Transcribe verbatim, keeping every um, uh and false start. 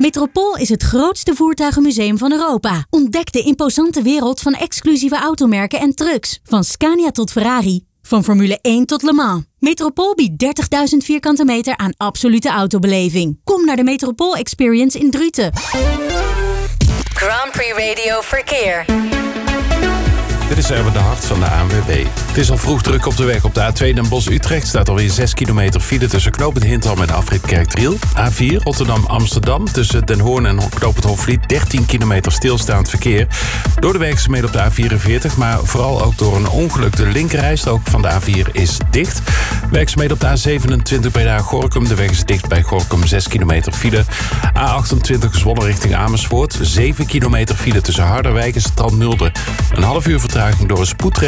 Metropool is het grootste voertuigenmuseum van Europa. Ontdek de imposante wereld van exclusieve automerken en trucks. Van Scania tot Ferrari. Van Formule één tot Le Mans. Metropool biedt dertigduizend vierkante meter aan absolute autobeleving. Kom naar de Metropool Experience in Druten. Grand Prix Radio Verkeer. Dit is Erwin de Hart van de A N W B. Het is al vroeg druk op de weg. Op de A twee Den Bosch-Utrecht staat alweer zes kilometer file tussen knooppunt Hintham en afrit Kerkdriel. A vier Rotterdam-Amsterdam tussen Den Hoorn en knooppunt Hofvliet dertien kilometer stilstaand verkeer. Door de werkzaamheden op de A vierenveertig, maar vooral ook door een ongeluk. De linkerrijstrook van de A vier is dicht. Werkzaamheden op de A zevenentwintig bij de Gorkum. De weg is dicht bij Gorkum, zes kilometer file. A achtentwintig Zwolle richting Amersfoort. zeven kilometer file tussen Harderwijk en Strandmulde. Een half uur vertraging door een spoedreparatie